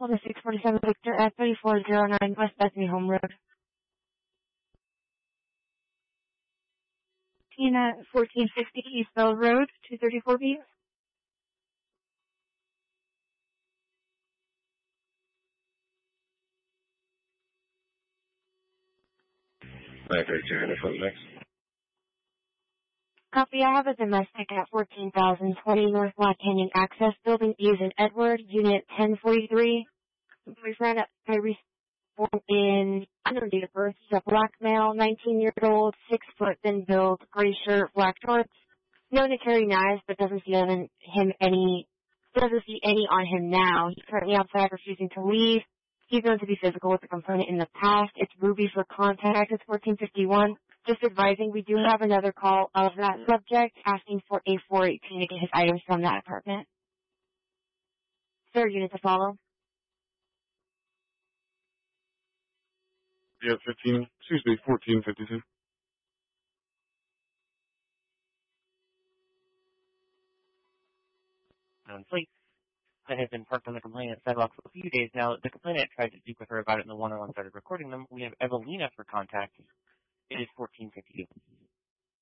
Honda 647 Victor at 3409 West Bethany Home Road. Tina, 1450 East Bell Road, 234B. Okay, 200 foot next. Copy, I have a domestic at 14,020 North Black Canyon Access Building, E as in Edward, Unit 1043. Boyfriend, born in unknown date of birth. He's a black male, 19-year-old, 6 foot, thin build, gray shirt, black shorts. Known to carry knives, but doesn't see any on him now. He's currently outside, refusing to leave. He's known to be physical with the component in the past. It's Ruby for contact. It's 1451. Just advising, we do have another call of that subject asking for a 418 to get his items from that apartment. Third unit to follow. Yeah, 1452. Fleet that has been parked on the complainant sidewalk for a few days now. The complainant tried to speak with her about it, and the 101 started recording them. We have Evelina for contact. It is 1452.